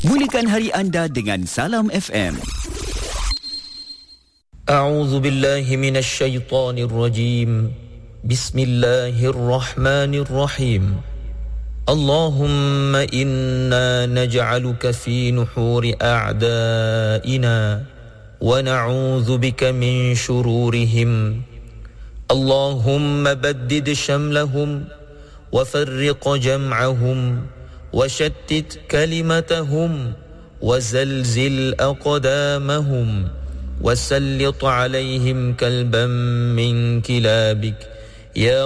Mulakan hari anda dengan Salam FM. A'udzu billahi minasy syaithanir rajim. Bismillahirrahmanirrahim. Allahumma inna naj'aluka fi nuhuri a'da'ina wa na'udzu bika min shururihim. Allahumma baddid shamlahum wa farriq jam'ahum وشتت كلمتهم وزلزل أقدامهم وسلط عليهم كلبا من كلابك يا